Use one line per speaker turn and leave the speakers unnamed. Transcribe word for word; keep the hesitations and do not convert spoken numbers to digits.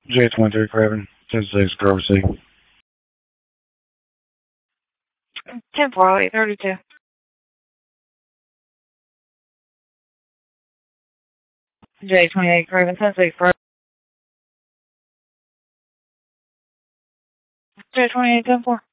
J twenty-three Craven, ten six Grover C.
ten four eight thirty-two. J twenty-eight Craven, ten six Grover. J twenty-eight ten four.